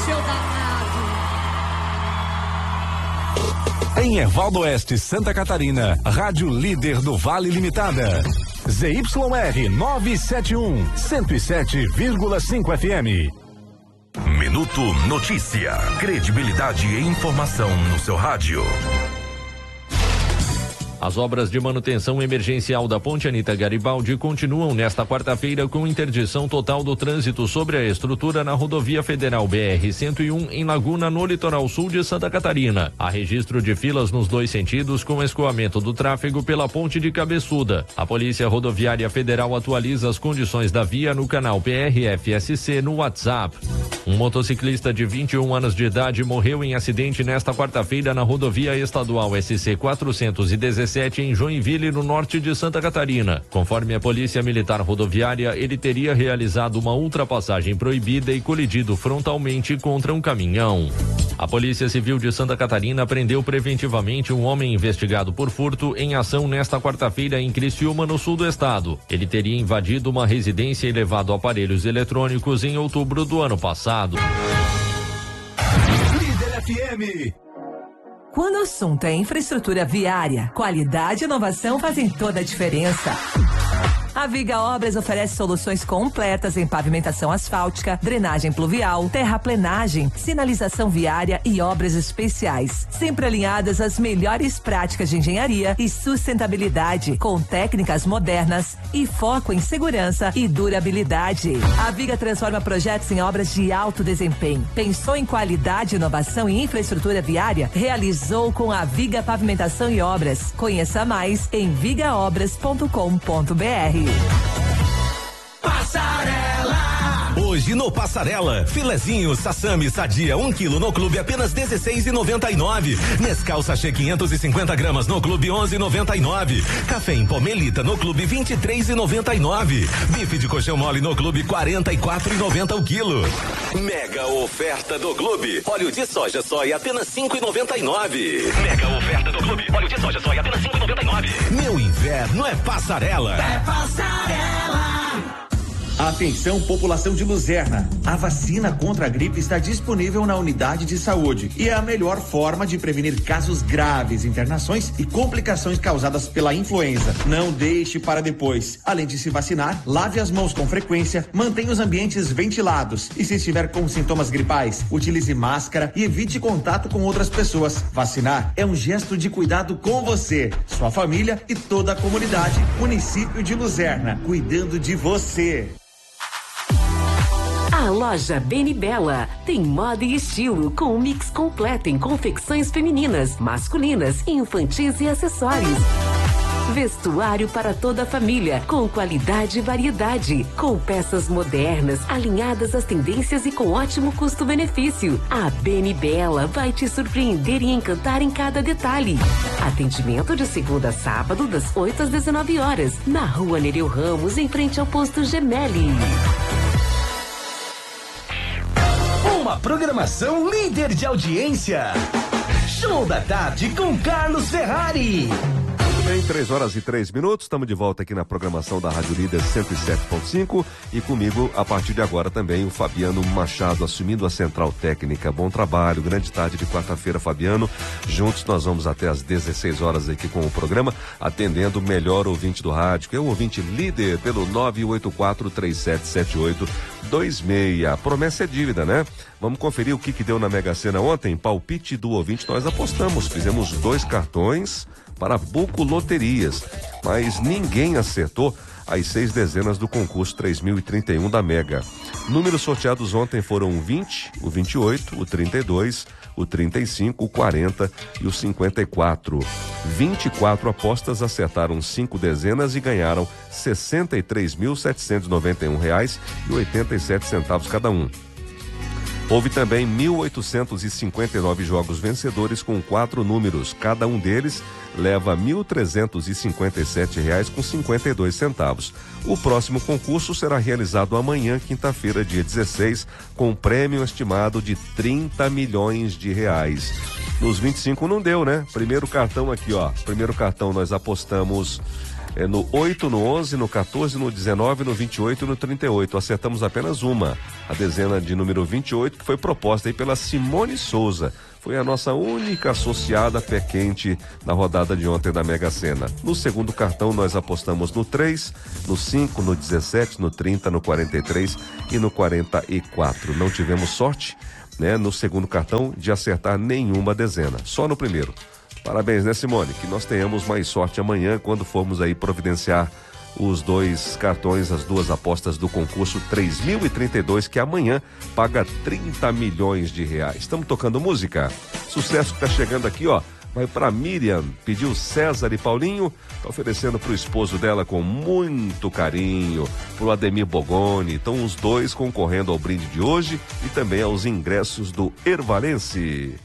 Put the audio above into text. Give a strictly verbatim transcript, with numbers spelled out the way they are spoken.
seu danado. Em Ervaldo Oeste, Santa Catarina, Rádio Líder do Vale Limitada. Z Y R novecentos e setenta e um, cento e sete vírgula cinco F M. Minuto Notícia. Credibilidade e informação no seu rádio. As obras de manutenção emergencial da Ponte Anita Garibaldi continuam nesta quarta-feira com interdição total do trânsito sobre a estrutura na rodovia federal B R cento e um em Laguna, no litoral sul de Santa Catarina. Há registro de filas nos dois sentidos com escoamento do tráfego pela Ponte de Cabeçuda. A Polícia Rodoviária Federal atualiza as condições da via no canal P R F S C no WhatsApp. Um motociclista de vinte e um anos de idade morreu em acidente nesta quarta-feira na rodovia estadual S C quatrocentos e dezessete em Joinville, no norte de Santa Catarina. Conforme a Polícia Militar Rodoviária, ele teria realizado uma ultrapassagem proibida e colidido frontalmente contra um caminhão. A Polícia Civil de Santa Catarina prendeu preventivamente um homem investigado por furto em ação nesta quarta-feira em Criciúma, no sul do estado. Ele teria invadido uma residência e levado aparelhos eletrônicos em outubro do ano passado. Líder F M. Quando o assunto é infraestrutura viária, qualidade e inovação fazem toda a diferença. A Viga Obras oferece soluções completas em pavimentação asfáltica, drenagem pluvial, terraplenagem, sinalização viária e obras especiais, sempre alinhadas às melhores práticas de engenharia e sustentabilidade, com técnicas modernas e foco em segurança e durabilidade. A Viga transforma projetos em obras de alto desempenho. Pensou em qualidade, inovação e infraestrutura viária? Realizou com a Viga Pavimentação e Obras. Conheça mais em viga obras ponto com ponto b r. Passarela! Hoje no Passarela, filezinho Sassami Sadia um quilo no clube apenas dezesseis reais e noventa e nove. Nescau Sachê quinhentos e cinquenta gramas no clube onze reais e noventa e nove. Café em pó Melita no clube vinte e três reais e noventa e nove. Bife de coxão mole no clube quarenta e quatro reais e noventa o quilo. Mega oferta do clube. Óleo de soja soia apenas cinco reais e noventa e nove. Mega oferta do clube. Óleo de soja soia apenas cinco reais e noventa e nove. Meu inverno é Passarela. É Passarela. Atenção, população de Luzerna. A vacina contra a gripe está disponível na unidade de saúde e é a melhor forma de prevenir casos graves, internações e complicações causadas pela influenza. Não deixe para depois. Além de se vacinar, lave as mãos com frequência, mantenha os ambientes ventilados e, se estiver com sintomas gripais, utilize máscara e evite contato com outras pessoas. Vacinar é um gesto de cuidado com você, sua família e toda a comunidade. Município de Luzerna, cuidando de você. A loja Beni Bella tem moda e estilo com um mix completo em confecções femininas, masculinas, infantis e acessórios. Vestuário para toda a família, com qualidade e variedade, com peças modernas, alinhadas às tendências e com ótimo custo-benefício. A Beni Bella vai te surpreender e encantar em cada detalhe. Atendimento de segunda a sábado, das oito às dezenove horas, na rua Nereu Ramos, em frente ao posto Gemelli. Uma programação líder de audiência. Show da tarde com Carlos Ferrari. Bem, três horas e três minutos, estamos de volta aqui na programação da Rádio Líder cento e sete ponto cinco e comigo, a partir de agora também, o Fabiano Machado, assumindo a central técnica. Bom trabalho, grande tarde de quarta-feira, Fabiano. Juntos nós vamos até às dezesseis horas aqui com o programa, atendendo o melhor ouvinte do rádio, que é o ouvinte líder, pelo nove oito quatro, três sete sete oito dois seis. A promessa é dívida, né? Vamos conferir o que que deu na Mega Sena ontem. Palpite do ouvinte, nós apostamos, fizemos dois cartões para Buco Loterias, mas ninguém acertou as seis dezenas do concurso três mil e trinta e um da Mega. Números sorteados ontem foram o vinte, o vinte e oito, o trinta e dois, o trinta e cinco, o quarenta e o cinquenta e quatro. vinte e quatro apostas acertaram cinco dezenas e ganharam sessenta e três mil, setecentos e noventa e um reais e oitenta e sete centavos cada um. Houve também mil oitocentos e cinquenta e nove jogos vencedores com quatro números. Cada um deles leva mil trezentos e cinquenta e sete reais com cinquenta e dois centavos. O próximo concurso será realizado amanhã, quinta-feira, dia dezesseis, com um prêmio estimado de trinta milhões de reais. Nos vinte e cinco não deu, né? Primeiro cartão aqui, ó. Primeiro cartão nós apostamos É no oito, no onze, no quatorze, no dezenove, no vinte e oito e no trinta e oito. Acertamos apenas uma, a dezena de número vinte e oito, que foi proposta aí pela Simone Souza. Foi a nossa única associada pé quente na rodada de ontem da Mega Sena. No segundo cartão nós apostamos no três, no cinco, no dezessete, no trinta, no quarenta e três e no quarenta e quatro. Não tivemos sorte, né, no segundo cartão de acertar nenhuma dezena, só no primeiro. Parabéns, né, Simone? Que nós tenhamos mais sorte amanhã quando formos aí providenciar os dois cartões, as duas apostas do concurso três mil e trinta e dois, que amanhã paga trinta milhões de reais. Estamos tocando música. Sucesso que tá chegando aqui, ó. Vai pra Miriam, pediu César e Paulinho, tá oferecendo pro esposo dela com muito carinho, pro Ademir Bogoni. Então os dois concorrendo ao brinde de hoje e também aos ingressos do Ervalense.